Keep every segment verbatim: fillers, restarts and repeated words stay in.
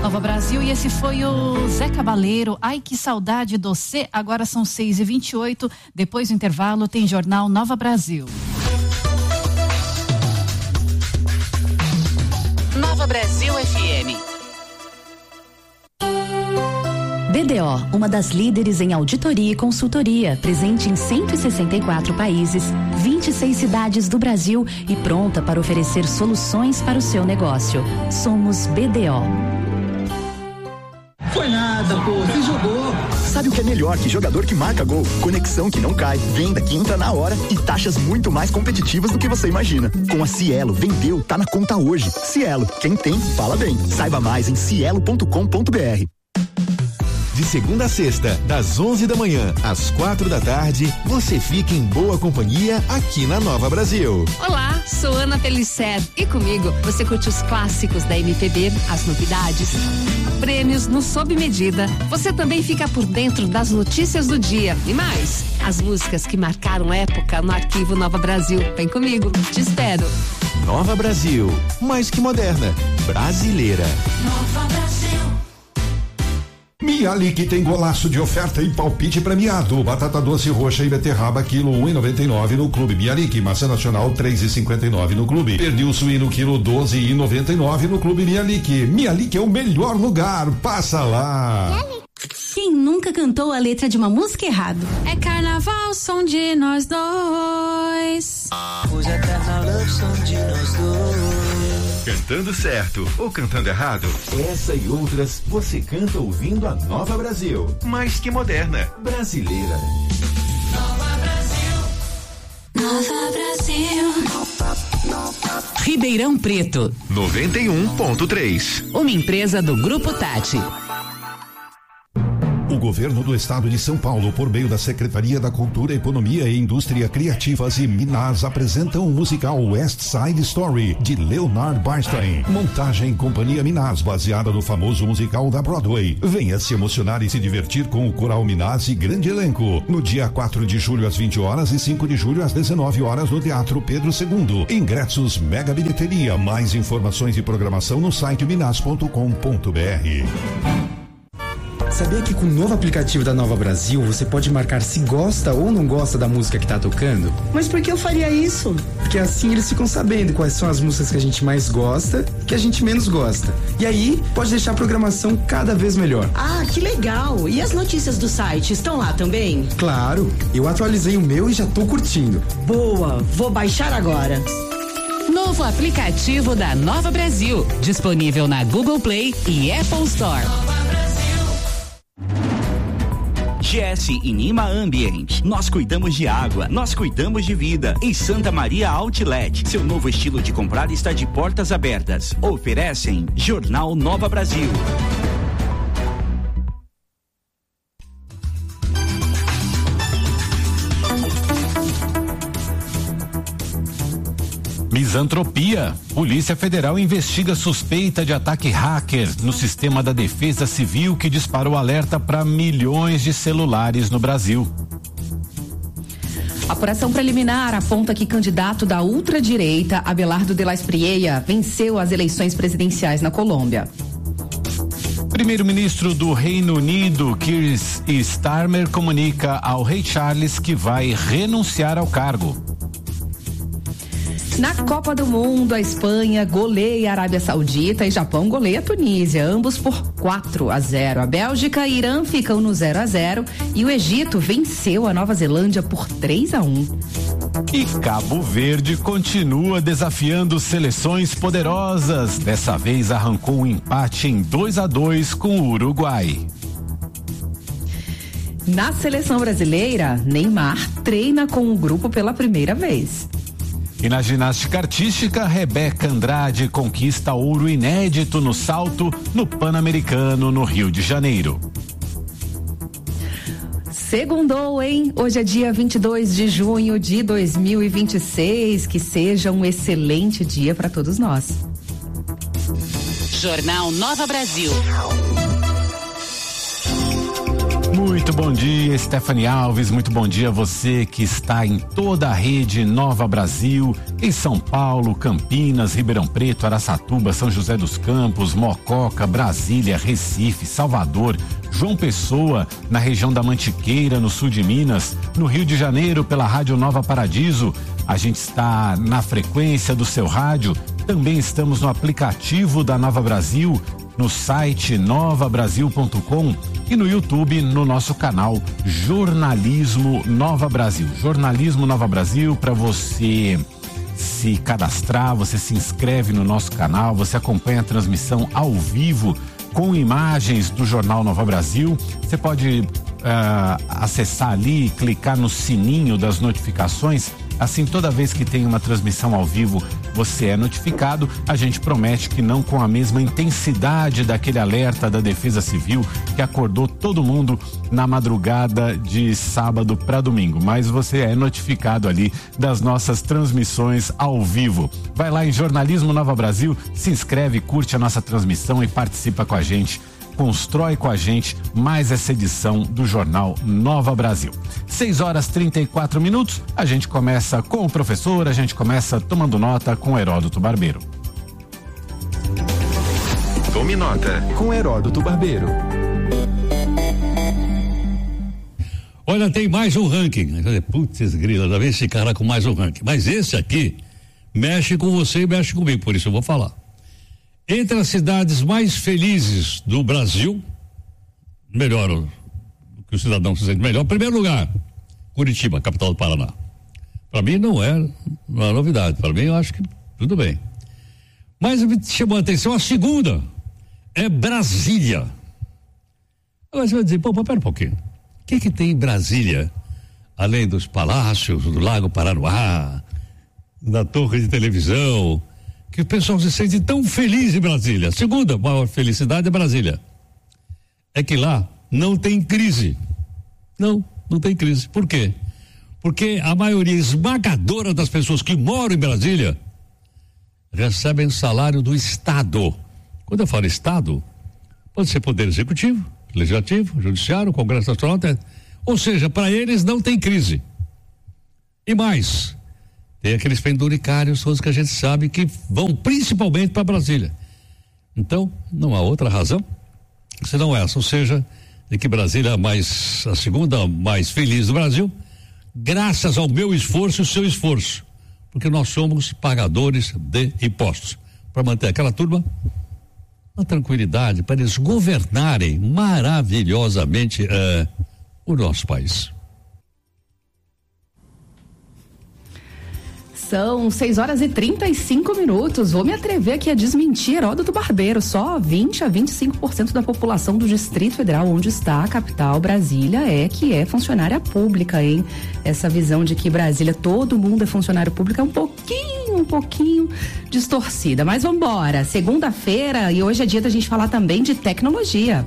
Nova Brasil, e esse foi o Zé Cabaleiro. Ai, que saudade do C. Agora são seis e vinte e oito. Depois do intervalo tem Jornal Nova Brasil. Nova Brasil F M. B D O, uma das líderes em auditoria e consultoria, presente em cento e sessenta e quatro países, vinte e seis cidades do Brasil e pronta para oferecer soluções para o seu negócio. Somos B D O. Foi nada, pô, você jogou. Sabe o que é melhor que jogador que marca gol? Conexão que não cai, venda que entra na hora e taxas muito mais competitivas do que você imagina. Com a Cielo, vendeu, tá na conta hoje. Cielo, quem tem, fala bem. Saiba mais em cielo ponto com ponto b r. De segunda a sexta, das onze da manhã às quatro da tarde, você fica em boa companhia aqui na Nova Brasil. Olá, sou Ana Pellicer e comigo você curte os clássicos da M P B, as novidades, prêmios no Sob Medida. Você também fica por dentro das notícias do dia e mais, as músicas que marcaram época no arquivo Nova Brasil. Vem comigo, te espero. Nova Brasil, mais que moderna, brasileira. Nova Brasil. Mialik tem golaço de oferta e palpite premiado. Batata doce roxa e beterraba quilo um e noventa e nove no Clube Mialik. Maçã nacional três e cinquenta e nove no Clube. Pernil suíno quilo doze e noventa e nove no Clube Mialik. Mialik é o melhor lugar. Passa lá. Quem nunca cantou a letra de uma música errado? É carnaval, som de nós dois. Hoje é carnaval, som de nós dois. Cantando certo ou cantando errado? Essa e outras você canta ouvindo a Nova Brasil. Mais que moderna, brasileira. Nova Brasil. Nova Brasil. Ribeirão Preto. noventa e um ponto três. Uma empresa do Grupo Tati. O governo do estado de São Paulo, por meio da Secretaria da Cultura, Economia e Indústria Criativas e Minas, apresentam o musical West Side Story, de Leonard Bernstein. Montagem Companhia Minas, baseada no famoso musical da Broadway. Venha se emocionar e se divertir com o Coral Minas e grande elenco. No dia quatro de julho às vinte horas e cinco de julho às dezenove horas no Teatro Pedro segundo. Ingressos Mega Bilheteria. Mais informações e programação no site minas ponto com ponto b r. Sabia que com o novo aplicativo da Nova Brasil você pode marcar se gosta ou não gosta da música que tá tocando? Mas por que eu faria isso? Porque assim eles ficam sabendo quais são as músicas que a gente mais gosta e que a gente menos gosta. E aí pode deixar a programação cada vez melhor. Ah, que legal! E as notícias do site estão lá também? Claro, eu atualizei o meu e já tô curtindo. Boa, vou baixar agora. Novo aplicativo da Nova Brasil, disponível na Google Play e Apple Store. G S e Nima Ambient. Nós cuidamos de água, nós cuidamos de vida. Em Santa Maria Outlet, seu novo estilo de comprar está de portas abertas. Oferecem Jornal Nova Brasil. Misantropia. Polícia Federal investiga suspeita de ataque hacker no sistema da Defesa Civil que disparou alerta para milhões de celulares no Brasil. Apuração preliminar aponta que candidato da ultradireita, Abelardo de la Espriella, venceu as eleições presidenciais na Colômbia. Primeiro-ministro do Reino Unido, Keir Starmer, comunica ao rei Charles que vai renunciar ao cargo. Na Copa do Mundo, a Espanha goleia a Arábia Saudita e Japão goleia a Tunísia, ambos por quatro a zero. A Bélgica e Irã ficam no zero a zero e o Egito venceu a Nova Zelândia por três a um. E Cabo Verde continua desafiando seleções poderosas. Dessa vez arrancou um empate em dois a dois com o Uruguai. Na seleção brasileira, Neymar treina com o grupo pela primeira vez. E na ginástica artística, Rebeca Andrade conquista ouro inédito no salto no Pan-Americano no Rio de Janeiro. Segundou, hein? Hoje é dia vinte e dois de junho de dois mil e vinte e seis. Que seja um excelente dia para todos nós. Jornal Nova Brasil. Muito Muito bom dia, Stephanie Alves, muito bom dia a você que está em toda a rede Nova Brasil, em São Paulo, Campinas, Ribeirão Preto, Araçatuba, São José dos Campos, Mococa, Brasília, Recife, Salvador, João Pessoa, na região da Mantiqueira, no sul de Minas, no Rio de Janeiro, pela Rádio Nova Paradiso. A gente está na frequência do seu rádio, também estamos no aplicativo da Nova Brasil, no site nova brasil ponto com e no YouTube, no nosso canal Jornalismo Nova Brasil. Jornalismo Nova Brasil, para você se cadastrar, você se inscreve no nosso canal, você acompanha a transmissão ao vivo com imagens do Jornal Nova Brasil. Você pode uh, acessar ali, clicar no sininho das notificações. Assim, toda vez que tem uma transmissão ao vivo, você é notificado. A gente promete que não com a mesma intensidade daquele alerta da Defesa Civil que acordou todo mundo na madrugada de sábado para domingo, mas você é notificado ali das nossas transmissões ao vivo. Vai lá em Jornalismo Nova Brasil, se inscreve, curte a nossa transmissão e participa com a gente. Constrói com a gente mais essa edição do Jornal Nova Brasil. seis horas e trinta e quatro minutos, a gente começa com o professor, a gente começa tomando nota com Heródoto Barbeiro. Tome nota com Heródoto Barbeiro. Olha, tem mais um ranking. Putz, grila, da vez esse cara com mais um ranking. Mas esse aqui mexe com você e mexe comigo, por isso eu vou falar. Entre as cidades mais felizes do Brasil, melhor, o que o cidadão se sente melhor, em primeiro lugar, Curitiba, capital do Paraná. Para mim não é uma novidade, para mim eu acho que tudo bem. Mas me chamou a atenção a segunda, é Brasília. Agora você vai dizer, pô, pera um pouquinho, o que que tem em Brasília, além dos palácios, do Lago Paranoá, da torre de televisão, que o pessoal se sente tão feliz em Brasília? A segunda maior felicidade é Brasília. É que lá não tem crise. Não, não tem crise. Por quê? Porque a maioria esmagadora das pessoas que moram em Brasília recebem salário do Estado. Quando eu falo Estado, pode ser Poder Executivo, Legislativo, Judiciário, Congresso Nacional, ou seja, para eles não tem crise. E mais, tem aqueles penduricários, todos que a gente sabe que vão principalmente para Brasília. Então, não há outra razão senão essa, ou seja, de que Brasília é mais, a segunda mais feliz do Brasil, graças ao meu esforço e o seu esforço, porque nós somos pagadores de impostos, para manter aquela turma na tranquilidade, para eles governarem maravilhosamente eh, o nosso país. São seis horas e trinta e cinco minutos. Vou me atrever aqui a desmentir Heródoto Barbeiro. Só vinte a vinte e cinco por cento da população do Distrito Federal, onde está a capital, Brasília, é que é funcionária pública, hein? Essa visão de que Brasília todo mundo é funcionário público é um pouquinho, um pouquinho distorcida. Mas vambora. Segunda-feira e hoje é dia da gente falar também de tecnologia.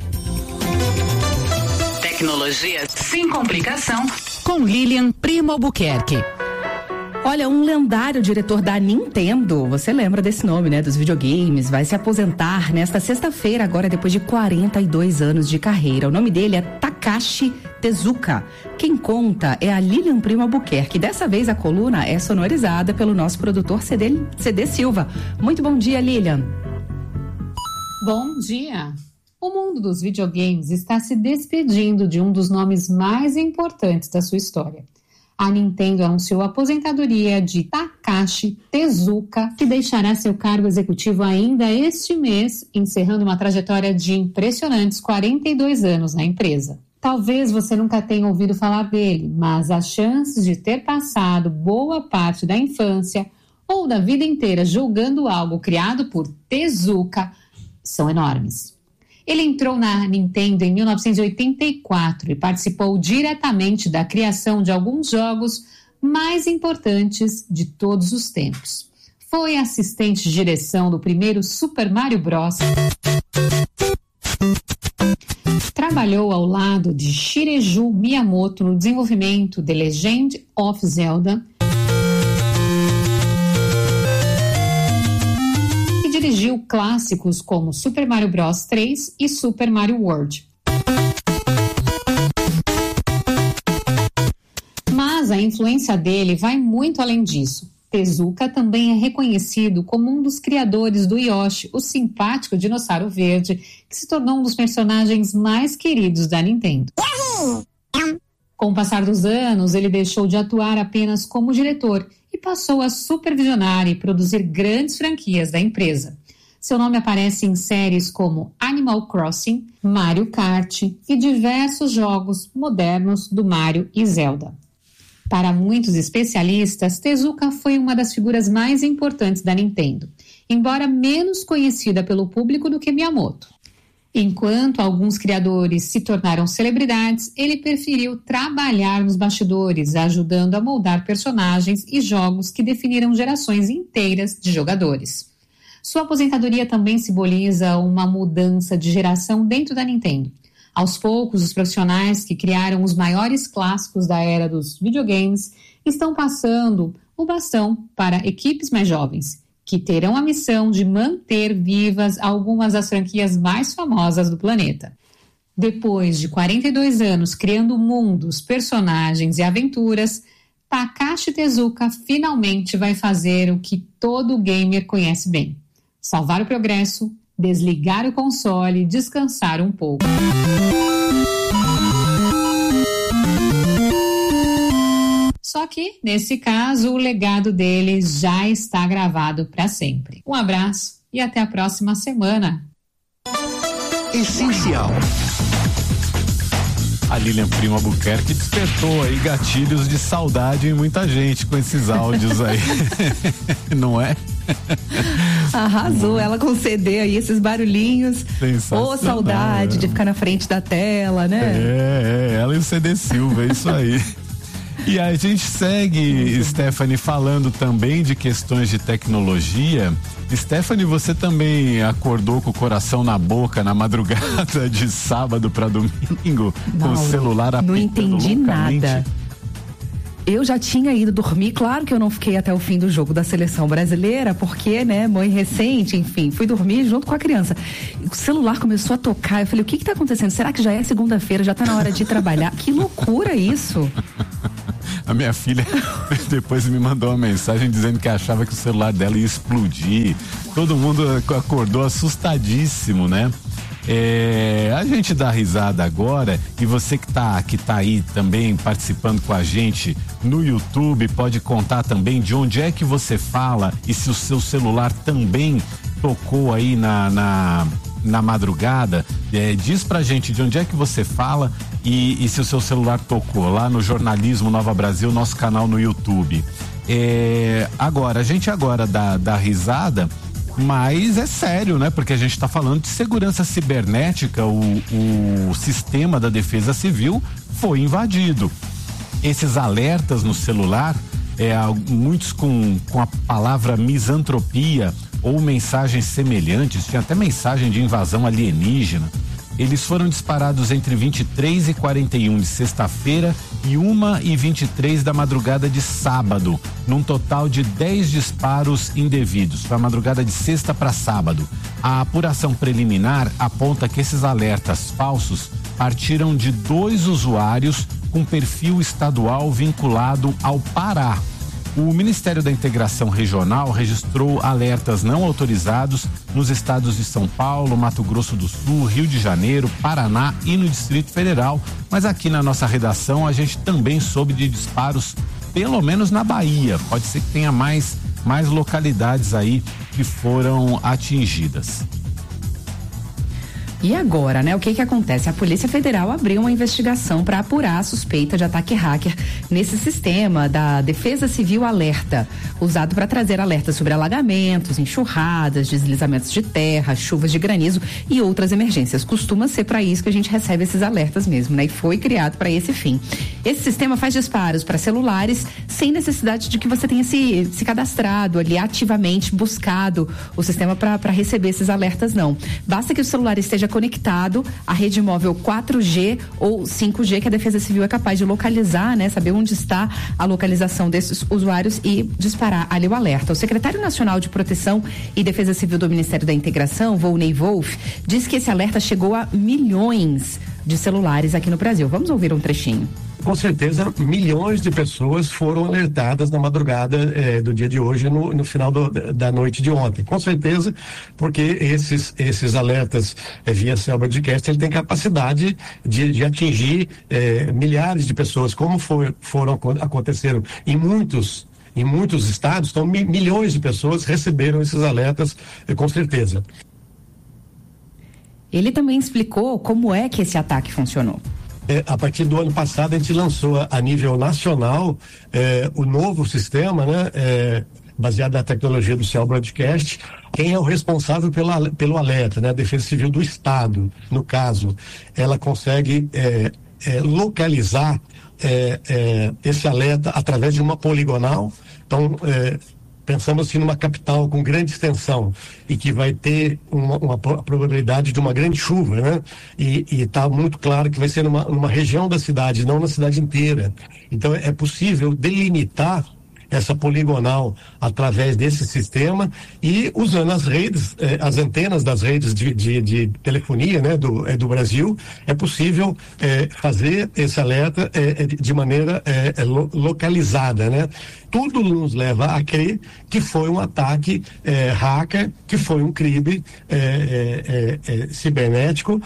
Tecnologia sem complicação com Lilian Primo Albuquerque. Olha, um lendário diretor da Nintendo, você lembra desse nome, né? Dos videogames, vai se aposentar nesta sexta-feira, agora depois de quarenta e dois anos de carreira. O nome dele é Takashi Tezuka. Quem conta é a Lilian Primo Albuquerque. Dessa vez a coluna é sonorizada pelo nosso produtor C D, C D Silva. Muito bom dia, Lilian. Bom dia. O mundo dos videogames está se despedindo de um dos nomes mais importantes da sua história. A Nintendo anunciou a aposentadoria de Takashi Tezuka, que deixará seu cargo executivo ainda este mês, encerrando uma trajetória de impressionantes quarenta e dois anos na empresa. Talvez você nunca tenha ouvido falar dele, mas as chances de ter passado boa parte da infância ou da vida inteira jogando algo criado por Tezuka são enormes. Ele entrou na Nintendo em mil novecentos e oitenta e quatro e participou diretamente da criação de alguns jogos mais importantes de todos os tempos. Foi assistente de direção do primeiro Super Mario Bros. Trabalhou ao lado de Shigeru Miyamoto no desenvolvimento de Legend of Zelda dirigiu clássicos como Super Mario Bros três e Super Mario World. Mas a influência dele vai muito além disso. Tezuka também é reconhecido como um dos criadores do Yoshi, o simpático dinossauro verde, que se tornou um dos personagens mais queridos da Nintendo. Com o passar dos anos, ele deixou de atuar apenas como diretor e passou a supervisionar e produzir grandes franquias da empresa. Seu nome aparece em séries como Animal Crossing, Mario Kart e diversos jogos modernos do Mario e Zelda. Para muitos especialistas, Tezuka foi uma das figuras mais importantes da Nintendo, embora menos conhecida pelo público do que Miyamoto. Enquanto alguns criadores se tornaram celebridades, ele preferiu trabalhar nos bastidores, ajudando a moldar personagens e jogos que definiram gerações inteiras de jogadores. Sua aposentadoria também simboliza uma mudança de geração dentro da Nintendo. Aos poucos, os profissionais que criaram os maiores clássicos da era dos videogames estão passando o bastão para equipes mais jovens, que terão a missão de manter vivas algumas das franquias mais famosas do planeta. Depois de quarenta e dois anos criando mundos, personagens e aventuras, Takashi Tezuka finalmente vai fazer o que todo gamer conhece bem: salvar o progresso, desligar o console e descansar um pouco. Só que, nesse caso, o legado dele já está gravado para sempre. Um abraço e até a próxima semana. Essencial. A Lilian Primo Albuquerque despertou aí gatilhos de saudade em muita gente com esses áudios aí. Não é? Arrasou, ela com C D aí, esses barulhinhos. Ô, saudade de ficar na frente da tela, né? É, é, ela e o C D Silva, é isso aí. E a gente segue, Stephanie, falando também de questões de tecnologia. Stephanie, você também acordou com o coração na boca na madrugada de sábado para domingo, não, com o celular apitando? Não entendi loucamente. Nada. Eu já tinha ido dormir, claro que eu não fiquei até o fim do jogo da seleção brasileira, porque, né, mãe recente, enfim, fui dormir junto com a criança. O celular começou a tocar, eu falei, o que que tá acontecendo? Será que já é segunda-feira, já tá na hora de trabalhar? Que loucura isso! A minha filha depois me mandou uma mensagem dizendo que achava que o celular dela ia explodir. Todo mundo acordou assustadíssimo, né? É, a gente dá risada agora, e você que tá, que tá aí também participando com a gente no YouTube, pode contar também de onde é que você fala e se o seu celular também tocou aí na, na, na madrugada. É, diz pra gente de onde é que você fala e, e se o seu celular tocou lá no Jornalismo Nova Brasil, nosso canal no YouTube. É, agora, a gente agora dá, dá risada, mas é sério, né? Porque a gente está falando de segurança cibernética, o, o sistema da Defesa Civil foi invadido. Esses alertas no celular, é, muitos com, com a palavra misantropia ou mensagens semelhantes, tinha até mensagem de invasão alienígena. Eles foram disparados entre vinte e três e quarenta e um de sexta-feira e uma e vinte e três da madrugada de sábado, num total de dez disparos indevidos. Foi a madrugada de sexta para sábado. A apuração preliminar aponta que esses alertas falsos partiram de dois usuários com perfil estadual vinculado ao Pará. O Ministério da Integração Regional registrou alertas não autorizados nos estados de São Paulo, Mato Grosso do Sul, Rio de Janeiro, Paraná e no Distrito Federal. Mas aqui na nossa redação a gente também soube de disparos, pelo menos na Bahia. Pode ser que tenha mais, mais localidades aí que foram atingidas. E agora, né? O que que acontece? A Polícia Federal abriu uma investigação para apurar a suspeita de ataque hacker nesse sistema da Defesa Civil Alerta, usado para trazer alertas sobre alagamentos, enxurradas, deslizamentos de terra, chuvas de granizo e outras emergências. Costuma ser para isso que a gente recebe esses alertas mesmo, né? E foi criado para esse fim. Esse sistema faz disparos para celulares sem necessidade de que você tenha se, se cadastrado ali ativamente, buscado o sistema para receber esses alertas, não. Basta que o celular esteja conectado à rede móvel quatro G ou cinco G, que a Defesa Civil é capaz de localizar, né? Saber onde está a localização desses usuários e disparar ali o alerta. O secretário nacional de Proteção e Defesa Civil do Ministério da Integração, Volney Wolff, diz que esse alerta chegou a milhões de celulares aqui no Brasil. Vamos ouvir um trechinho. com certeza milhões de pessoas foram alertadas na madrugada eh, do dia de hoje, no, no final do, da noite de ontem. Com certeza, porque esses, esses alertas eh, via Cell Broadcast, ele tem capacidade de, de atingir eh, milhares de pessoas, como foi, foram, aconteceram em muitos em muitos estados. Então mi, milhões de pessoas receberam esses alertas, eh, com certeza. Ele também explicou como é que esse ataque funcionou. É, a partir do ano passado a gente lançou a, a nível nacional é, o novo sistema, né, é, baseado na tecnologia do Cell Broadcast. Quem é o responsável pela, pelo alerta, né? A Defesa Civil do Estado, no caso, ela consegue é, é, localizar é, é, esse alerta através de uma poligonal. Então, é, pensando assim numa capital com grande extensão e que vai ter uma, uma probabilidade de uma grande chuva, né? E está muito claro que vai ser numa, numa região da cidade, não na cidade inteira. Então é possível delimitar essa poligonal através desse sistema e usando as redes, eh, as antenas das redes de, de, de telefonia, né, do, eh, do Brasil, é possível eh, fazer esse alerta eh, de maneira eh, lo, localizada, né? Tudo nos leva a crer que foi um ataque eh, hacker, que foi um crime eh, eh, eh, cibernético.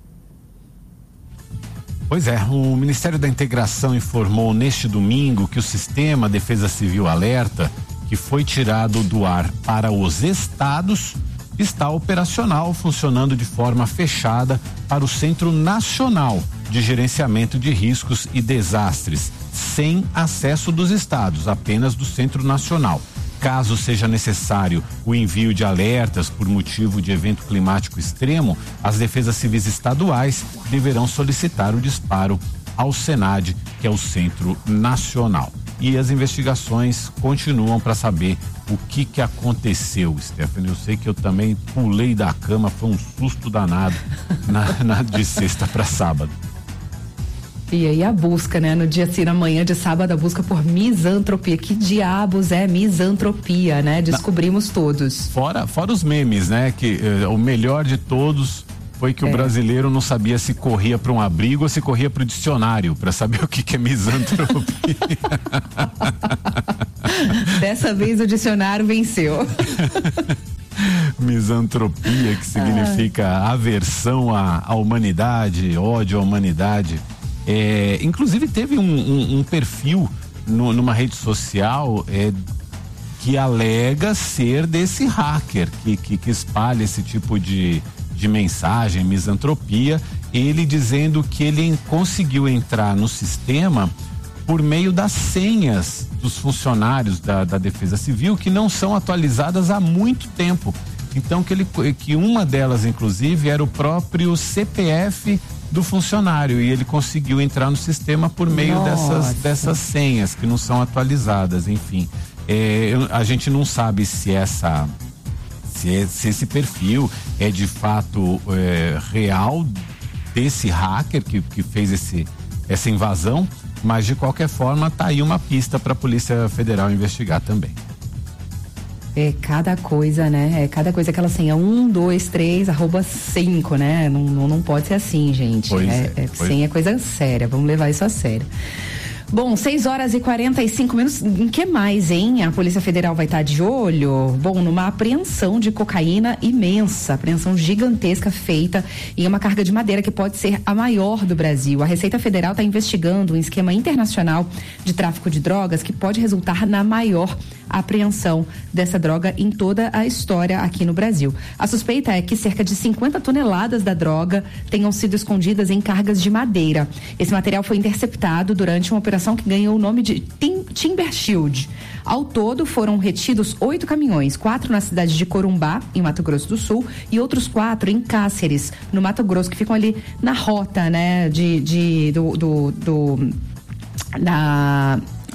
Pois é, o Ministério da Integração informou neste domingo que o sistema Defesa Civil Alerta, que foi tirado do ar para os estados, está operacional, funcionando de forma fechada para o Centro Nacional de Gerenciamento de Riscos e Desastres, sem acesso dos estados, apenas do Centro Nacional. Caso seja necessário o envio de alertas por motivo de evento climático extremo, as defesas civis estaduais deverão solicitar o disparo ao SENAD, que é o Centro Nacional. E as investigações continuam para saber o que que aconteceu, Stephanie. Eu sei que eu também pulei da cama, foi um susto danado na, na de sexta para sábado. E aí a busca, né? No dia assim, na manhã de sábado, a busca por misantropia. Que diabos é misantropia, né? Descobrimos todos. Fora, fora os memes, né? Que eh, o melhor de todos foi que é. o brasileiro não sabia se corria para um abrigo ou se corria para o dicionário, para saber o que que é misantropia. Dessa vez o dicionário venceu. Misantropia, que significa ah. aversão à, à humanidade, ódio à humanidade. É, inclusive teve um, um, um perfil no, numa rede social é, que alega ser desse hacker que, que, que espalha esse tipo de, de mensagem, misantropia, ele dizendo que ele conseguiu entrar no sistema por meio das senhas dos funcionários da, da Defesa Civil, que não são atualizadas há muito tempo. Então que, ele, que uma delas inclusive era o próprio C P F do funcionário, e ele conseguiu entrar no sistema por meio dessas, dessas senhas que não são atualizadas, enfim. É, a gente não sabe se essa se, é, se esse perfil é de fato é, real desse hacker que, que fez esse, essa invasão, mas de qualquer forma tá aí uma pista para a Polícia Federal investigar também. É cada coisa, né? É cada coisa, aquela senha um, dois, três, arroba cinco, né? Não, não, não pode ser assim, gente. Pois é, é, é senha é coisa séria, vamos levar isso a sério. Bom, seis horas e quarenta e cinco minutos. Em que mais, hein? A Polícia Federal vai estar de olho? Bom, numa apreensão de cocaína imensa, apreensão gigantesca feita em uma carga de madeira que pode ser a maior do Brasil. A Receita Federal está investigando um esquema internacional de tráfico de drogas que pode resultar na maior apreensão dessa droga em toda a história aqui no Brasil. A suspeita é que cerca de cinquenta toneladas da droga tenham sido escondidas em cargas de madeira. Esse material foi interceptado durante uma operação que ganhou o nome de Tim, Timber Shield. Ao todo, foram retidos oito caminhões, quatro na cidade de Corumbá, em Mato Grosso do Sul, e outros quatro em Cáceres, no Mato Grosso, que ficam ali na rota, né, de, de, do, do, do na...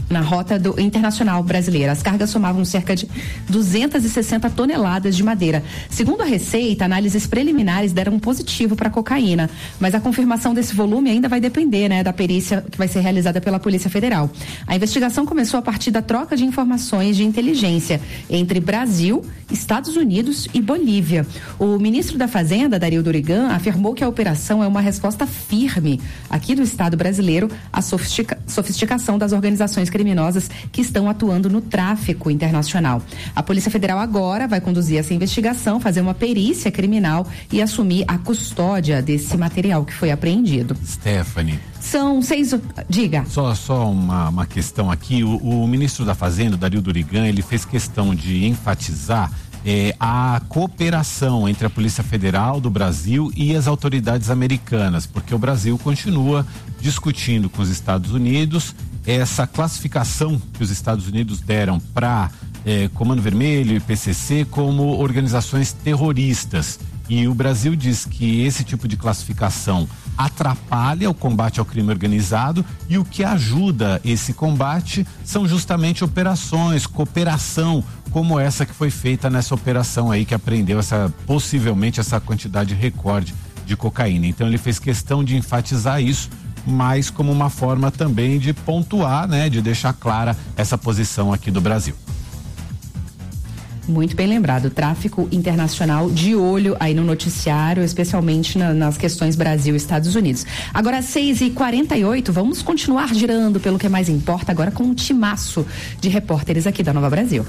na rota do internacional brasileira. As cargas somavam cerca de duzentas e sessenta toneladas de madeira. Segundo a Receita, análises preliminares deram positivo para cocaína, mas a confirmação desse volume ainda vai depender, né, da perícia que vai ser realizada pela Polícia Federal. A investigação começou a partir da troca de informações de inteligência entre Brasil, Estados Unidos e Bolívia. O ministro da Fazenda, Dario Durigan, afirmou que a operação é uma resposta firme aqui do Estado brasileiro à sofistica- sofisticação das organizações criminosas que estão atuando no tráfico internacional. A Polícia Federal agora vai conduzir essa investigação, fazer uma perícia criminal e assumir a custódia desse material que foi apreendido. Stephanie. São seis. Diga. Só, só uma, uma questão aqui. O, o ministro da Fazenda, Dario Durigan, ele fez questão de enfatizar É, a cooperação entre a Polícia Federal do Brasil e as autoridades americanas, porque o Brasil continua discutindo com os Estados Unidos essa classificação que os Estados Unidos deram para eh, Comando Vermelho e P C C como organizações terroristas. E o Brasil diz que esse tipo de classificação atrapalha o combate ao crime organizado e o que ajuda esse combate são justamente operações, cooperação, como essa que foi feita nessa operação aí que apreendeu essa, possivelmente essa quantidade recorde de cocaína. Então ele fez questão de enfatizar isso, mas como uma forma também de pontuar, né, de deixar clara essa posição aqui do Brasil. Muito bem lembrado, tráfico internacional de olho aí no noticiário, especialmente na, nas questões Brasil e Estados Unidos. Agora às seis e quarenta e oito, vamos continuar girando pelo que mais importa agora com um timaço de repórteres aqui da Nova Brasil.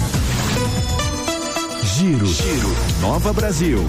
Giro, Giro, Nova Brasil.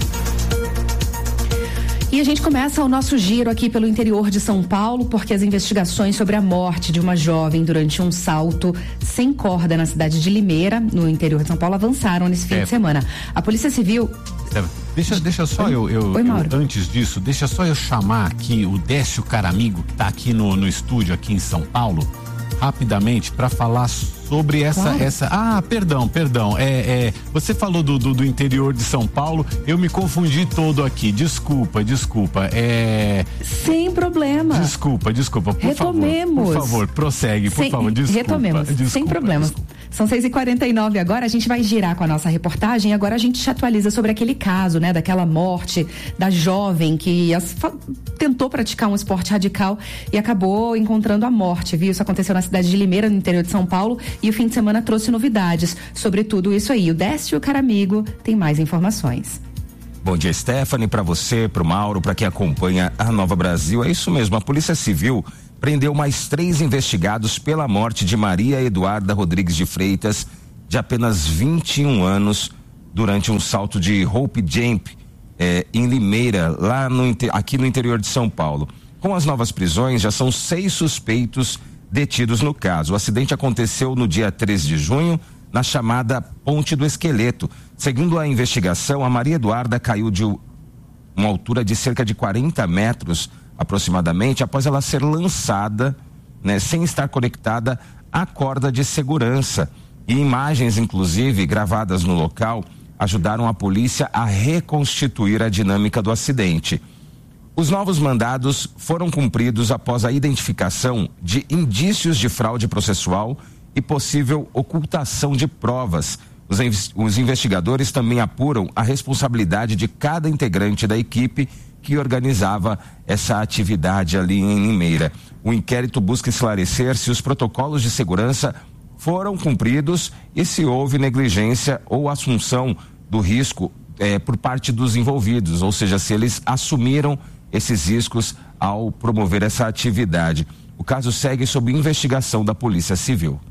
E a gente começa o nosso giro aqui pelo interior de São Paulo, porque as investigações sobre a morte de uma jovem durante um salto sem corda na cidade de Limeira, no interior de São Paulo, avançaram nesse fim é. de semana. A Polícia Civil... Deixa, deixa só Oi? eu, eu, Oi, Mauro. eu, antes disso, deixa só eu chamar aqui o Décio Caramigo, que tá aqui no, no estúdio aqui em São Paulo, rapidamente, para falar sobre essa, claro. essa. Ah, perdão, perdão. É, é, você falou do, do, do interior de São Paulo, eu me confundi todo aqui. Desculpa, desculpa. É... Sem problema. Desculpa, desculpa. Por Retomemos. favor, por favor, prossegue, por Sem, favor. Desculpa. Retomemos, desculpa, sem problema. Desculpa. São seis e quarenta e nove agora, a gente vai girar com a nossa reportagem, agora a gente te atualiza sobre aquele caso, né, daquela morte da jovem que as, tentou praticar um esporte radical e acabou encontrando a morte, viu? Isso aconteceu na cidade de Limeira, no interior de São Paulo, e o fim de semana trouxe novidades sobre tudo isso aí. O Décio Caramigo tem mais informações. Bom dia, Stephanie, para você, para o Mauro, para quem acompanha a Nova Brasil. É isso mesmo, a Polícia Civil prendeu mais três investigados pela morte de Maria Eduarda Rodrigues de Freitas, de apenas vinte e um anos, durante um salto de rope jump eh, em Limeira, lá no, aqui no interior de São Paulo. Com as novas prisões, já são seis suspeitos detidos no caso. O acidente aconteceu no dia treze de junho, na chamada Ponte do Esqueleto. Segundo a investigação, a Maria Eduarda caiu de uma altura de cerca de quarenta metros aproximadamente, após ela ser lançada, né, sem estar conectada à corda de segurança. E imagens, inclusive, gravadas no local, ajudaram a polícia a reconstituir a dinâmica do acidente. Os novos mandados foram cumpridos após a identificação de indícios de fraude processual e possível ocultação de provas. Os, os investigadores também apuram a responsabilidade de cada integrante da equipe que organizava essa atividade ali em Limeira. O inquérito busca esclarecer se os protocolos de segurança foram cumpridos e se houve negligência ou assunção do risco eh, por parte dos envolvidos, ou seja, se eles assumiram esses riscos ao promover essa atividade. O caso segue sob investigação da Polícia Civil.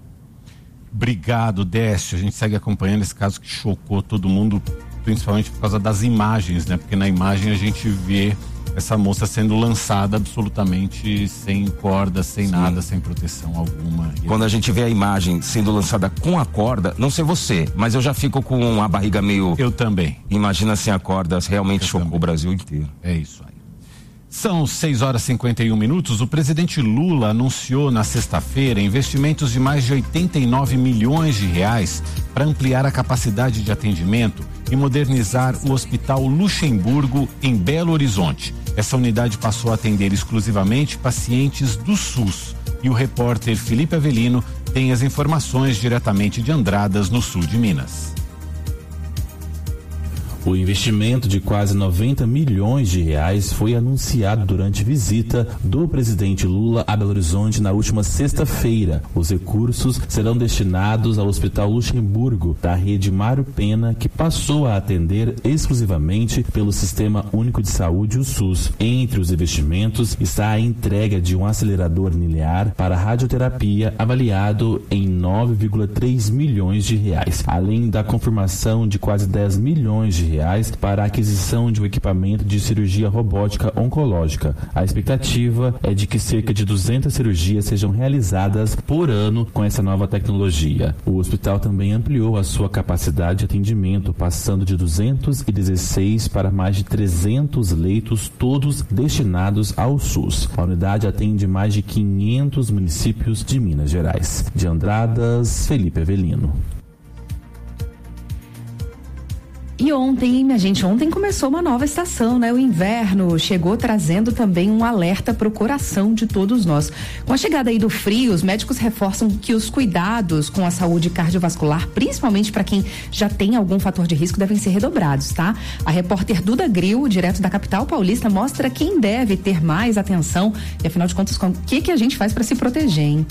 Obrigado, Décio. A gente segue acompanhando esse caso que chocou todo mundo, principalmente por causa das imagens, né? Porque na imagem a gente vê essa moça sendo lançada absolutamente sem corda, sem Sim. nada, sem proteção alguma. Quando a gente vê a imagem sendo lançada com a corda, não sei você, mas eu já fico com a barriga meio... Eu também. Imagina sem a corda, realmente eu chocou também. O Brasil inteiro. É isso aí. São seis horas e cinquenta e um minutos. O presidente Lula anunciou na sexta-feira investimentos de mais de oitenta e nove milhões de reais para ampliar a capacidade de atendimento e modernizar o Hospital Luxemburgo em Belo Horizonte. Essa unidade passou a atender exclusivamente pacientes do SUS. E o repórter Felipe Avelino tem as informações diretamente de Andradas, no sul de Minas. O investimento de quase noventa milhões de reais foi anunciado durante visita do presidente Lula a Belo Horizonte na última sexta-feira. Os recursos serão destinados ao Hospital Luxemburgo, da rede Mário Pena, que passou a atender exclusivamente pelo Sistema Único de Saúde, o SUS. Entre os investimentos está a entrega de um acelerador linear para radioterapia, avaliado em nove vírgula três milhões de reais, além da confirmação de quase dez milhões de reais para a aquisição de um equipamento de cirurgia robótica oncológica. A expectativa é de que cerca de duzentas cirurgias sejam realizadas por ano com essa nova tecnologia. O hospital também ampliou a sua capacidade de atendimento, passando de duzentos e dezesseis para mais de trezentos leitos, todos destinados ao SUS. A unidade atende mais de quinhentos municípios de Minas Gerais. De Andradas, Felipe Avelino. E ontem, minha gente, ontem começou uma nova estação, né? O inverno chegou trazendo também um alerta para o coração de todos nós. Com a chegada aí do frio, os médicos reforçam que os cuidados com a saúde cardiovascular, principalmente para quem já tem algum fator de risco, devem ser redobrados, tá? A repórter Duda Gril, direto da capital paulista, mostra quem deve ter mais atenção e, afinal de contas, o que que a gente faz para se proteger, hein?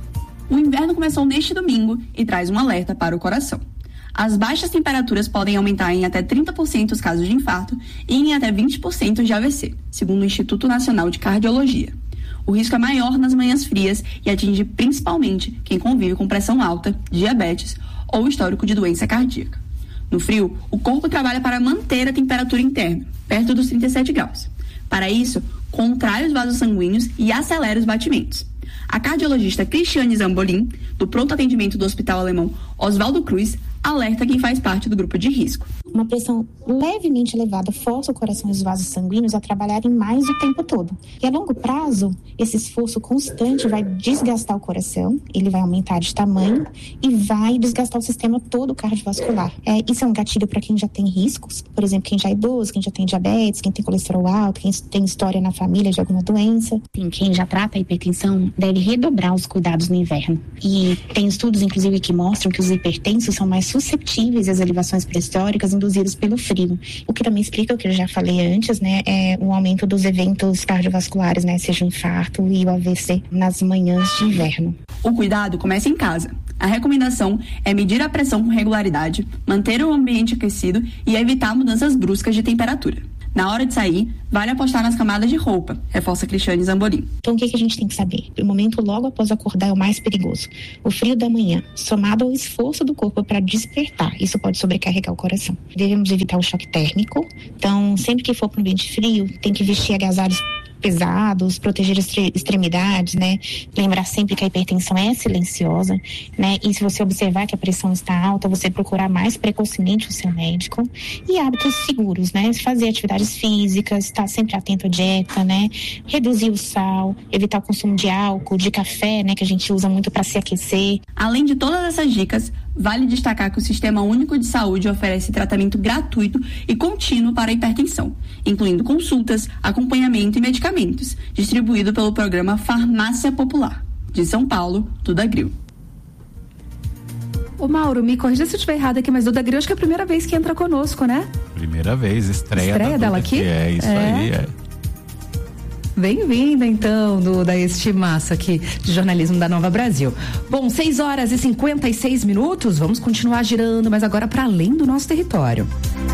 O inverno começou neste domingo e traz um alerta para o coração. As baixas temperaturas podem aumentar em até trinta por cento os casos de infarto e em até vinte por cento de A V C, segundo o Instituto Nacional de Cardiologia. O risco é maior nas manhãs frias e atinge principalmente quem convive com pressão alta, diabetes ou histórico de doença cardíaca. No frio, o corpo trabalha para manter a temperatura interna, perto dos trinta e sete graus. Para isso, contrai os vasos sanguíneos e acelera os batimentos. A cardiologista Cristiane Zambolin, do pronto atendimento do Hospital Alemão Oswaldo Cruz, alerta quem faz parte do grupo de risco. Uma pressão levemente elevada força o coração e os vasos sanguíneos a trabalharem mais o tempo todo. E a longo prazo, esse esforço constante vai desgastar o coração, ele vai aumentar de tamanho e vai desgastar o sistema todo cardiovascular. É, isso é um gatilho para quem já tem riscos, por exemplo, quem já é idoso, quem já tem diabetes, quem tem colesterol alto, quem tem história na família de alguma doença. Tem quem já trata a hipertensão deve redobrar os cuidados no inverno. E tem estudos, inclusive, que mostram que os hipertensos são mais suscetíveis às elevações pressóricas induzidas pelo frio. O que também explica o que eu já falei antes, né, é o aumento dos eventos cardiovasculares, né, seja o infarto e o A V C nas manhãs de inverno. O cuidado começa em casa. A recomendação é medir a pressão com regularidade, manter o ambiente aquecido e evitar mudanças bruscas de temperatura. Na hora de sair, vale apostar nas camadas de roupa, reforça Cristiane Zambolin. Então o que, que a gente tem que saber? O momento logo após acordar é o mais perigoso. O frio da manhã, somado ao esforço do corpo para despertar, isso pode sobrecarregar o coração. Devemos evitar o choque térmico, então sempre que for para um ambiente frio, tem que vestir agasalhos pesados, proteger extremidades, né? Lembrar sempre que a hipertensão é silenciosa, né? E se você observar que a pressão está alta, você procurar mais precocemente o seu médico. E hábitos seguros, né? Fazer atividades físicas, estar sempre atento à dieta, né? Reduzir o sal, evitar o consumo de álcool, de café, né? Que a gente usa muito para se aquecer. Além de todas essas dicas, vale destacar que o Sistema Único de Saúde oferece tratamento gratuito e contínuo para a hipertensão, incluindo consultas, acompanhamento e medicamentos, distribuído pelo programa Farmácia Popular. De São Paulo, Duda Gril. Ô Mauro, me corrija se eu estiver errado aqui, mas Duda Gril acho que é a primeira vez que entra conosco, né? Primeira vez, estreia, estreia da dela aqui? É, isso é. aí, é. Bem-vinda, então, Duda, este massa aqui de jornalismo da Nova Brasil. Bom, seis horas e cinquenta e seis minutos, vamos continuar girando, mas agora para além do nosso território.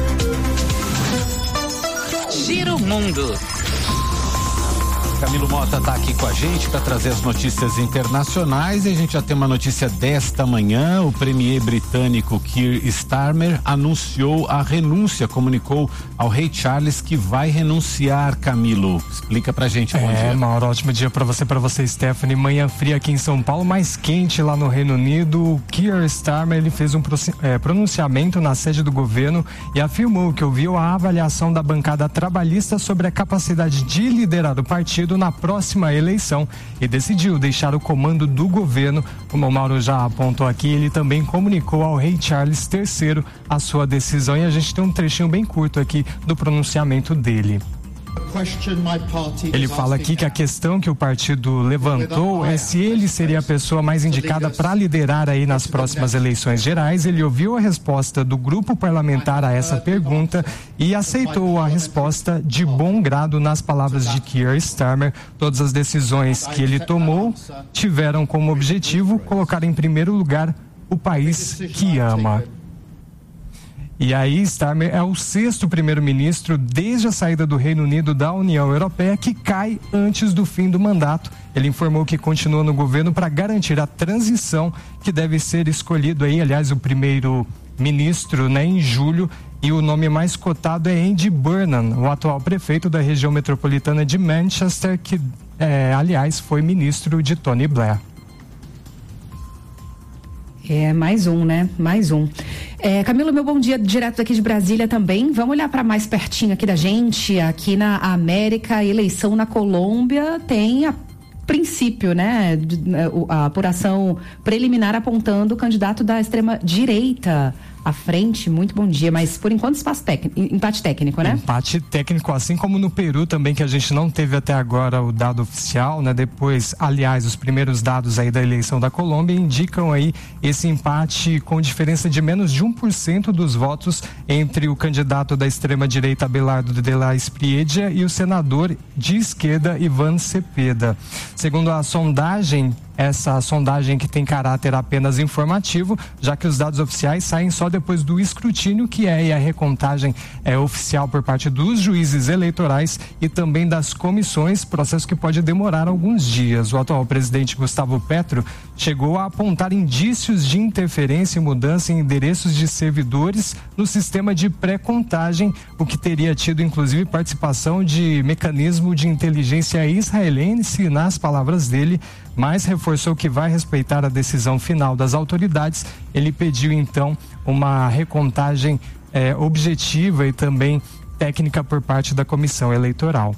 Giro Mundo. Camilo Mota está aqui com a gente para trazer as notícias internacionais e a gente já tem uma notícia desta manhã. O premier britânico Keir Starmer anunciou a renúncia, comunicou ao rei Charles que vai renunciar. Camilo, explica pra gente. Bom é, dia. Mauro, ótimo dia para você, para você, Stephanie. Manhã fria aqui em São Paulo, mais quente lá no Reino Unido. O Keir Starmer, ele fez um é, pronunciamento na sede do governo e afirmou que ouviu a avaliação da bancada trabalhista sobre a capacidade de liderar o partido na próxima eleição e decidiu deixar o comando do governo. Como o Mauro já apontou aqui, ele também comunicou ao rei Charles terceiro a sua decisão e a gente tem um trechinho bem curto aqui do pronunciamento dele. Ele fala aqui que a questão que o partido levantou é se ele seria a pessoa mais indicada para liderar aí nas próximas eleições gerais. Ele ouviu a resposta do grupo parlamentar a essa pergunta e aceitou a resposta de bom grado nas palavras de Keir Starmer. Todas as decisões que ele tomou tiveram como objetivo colocar em primeiro lugar o país que ama. E aí, Starmer é o sexto primeiro-ministro desde a saída do Reino Unido da União Europeia que cai antes do fim do mandato. Ele informou que continua no governo para garantir a transição, que deve ser escolhido aí, aliás, o primeiro-ministro, né, em julho. E o nome mais cotado é Andy Burnham, o atual prefeito da região metropolitana de Manchester, que, é, aliás, foi ministro de Tony Blair. É, mais um, né? Mais um. É, Camilo, meu bom dia, direto daqui de Brasília também. Vamos olhar para mais pertinho aqui da gente, aqui na América, a eleição na Colômbia tem a princípio, né? A apuração preliminar apontando o candidato da extrema-direita à frente. Muito bom dia, mas por enquanto espaço técnico, empate técnico, né? Empate técnico, assim como no Peru também, que a gente não teve até agora o dado oficial, né? Depois, aliás, os primeiros dados aí da eleição da Colômbia indicam aí esse empate com diferença de menos de um por cento dos votos entre o candidato da extrema-direita Abelardo de la Espriella e o senador de esquerda Ivan Cepeda. Segundo a sondagem, essa sondagem que tem caráter apenas informativo, já que os dados oficiais saem só depois do escrutínio, que é a recontagem é, oficial por parte dos juízes eleitorais e também das comissões, processo que pode demorar alguns dias. O atual presidente Gustavo Petro chegou a apontar indícios de interferência e mudança em endereços de servidores no sistema de pré-contagem, o que teria tido inclusive participação de mecanismo de inteligência israelense, nas palavras dele, mas reforçou que vai respeitar a decisão final das autoridades. Ele pediu então uma recontagem eh, objetiva e também técnica por parte da comissão eleitoral.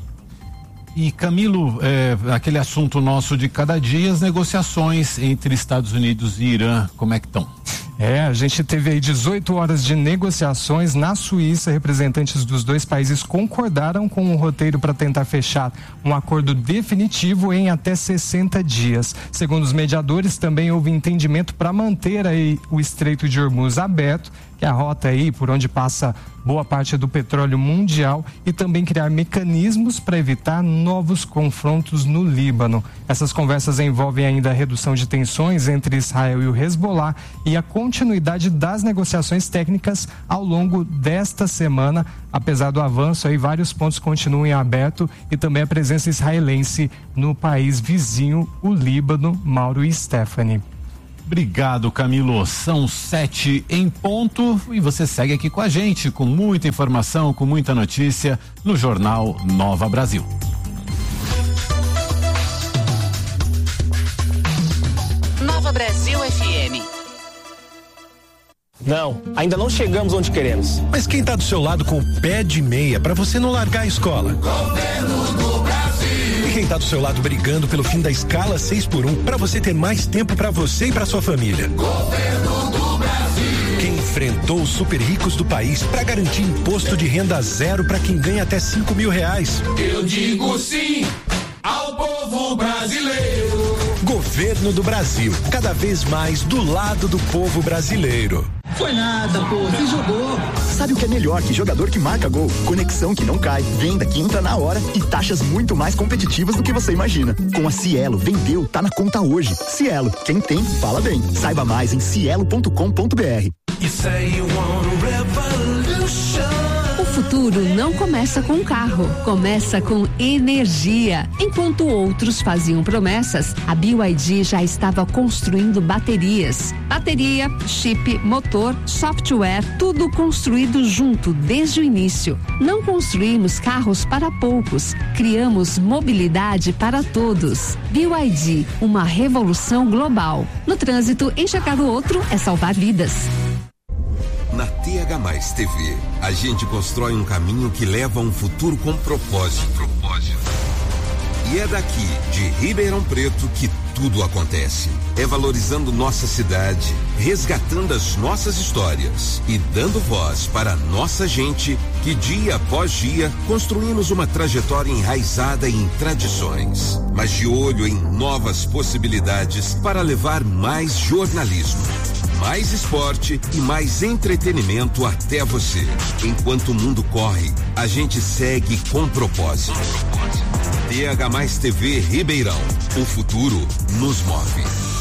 E Camilo, é, aquele assunto nosso de cada dia, as negociações entre Estados Unidos e Irã, como é que estão? É, a gente teve aí dezoito horas de negociações na Suíça. Representantes dos dois países concordaram com um roteiro para tentar fechar um acordo definitivo em até sessenta dias. Segundo os mediadores, também houve entendimento para manter aí o Estreito de Hormuz aberto, que é a rota aí por onde passa boa parte do petróleo mundial, e também criar mecanismos para evitar novos confrontos no Líbano. Essas conversas envolvem ainda a redução de tensões entre Israel e o Hezbollah e a continuidade das negociações técnicas ao longo desta semana. Apesar do avanço, aí vários pontos continuam em aberto, e também a presença israelense no país vizinho, o Líbano. Mauro e Stephanie. Obrigado, Camilo. São sete em ponto e você segue aqui com a gente, com muita informação, com muita notícia no Jornal Nova Brasil. Nova Brasil F M. Não, ainda não chegamos onde queremos. Mas quem tá do seu lado com o pé de meia pra você não largar a escola? Governo do Brasil. E quem tá do seu lado brigando pelo fim da escala seis por um pra você ter mais tempo pra você e pra sua família? Governo do Brasil. Quem enfrentou os super ricos do país pra garantir imposto de renda zero pra quem ganha até cinco mil reais? Eu digo sim ao povo brasileiro. Governo do Brasil, cada vez mais do lado do povo brasileiro. Foi nada, pô, você jogou. Sabe o que é melhor que jogador que marca gol? Conexão que não cai, venda que entra na hora e taxas muito mais competitivas do que você imagina. Com a Cielo, vendeu, tá na conta hoje. Cielo, quem tem, fala bem. Saiba mais em cielo ponto com ponto br. O futuro não começa com carro, começa com energia. Enquanto outros faziam promessas, a B Y D já estava construindo baterias. Bateria, chip, motor, software, tudo construído junto desde o início. Não construímos carros para poucos, criamos mobilidade para todos. B Y D, uma revolução global. No trânsito, enxergar o outro é salvar vidas. Na T H mais T V, a gente constrói um caminho que leva a um futuro com propósito. propósito. E é daqui, de Ribeirão Preto, que tudo acontece. É valorizando nossa cidade, resgatando as nossas histórias e dando voz para a nossa gente que dia após dia construímos uma trajetória enraizada em tradições, mas de olho em novas possibilidades para levar mais jornalismo, mais esporte e mais entretenimento até você. Enquanto o mundo corre, a gente segue com propósito. T H mais T V Ribeirão. O futuro nos move.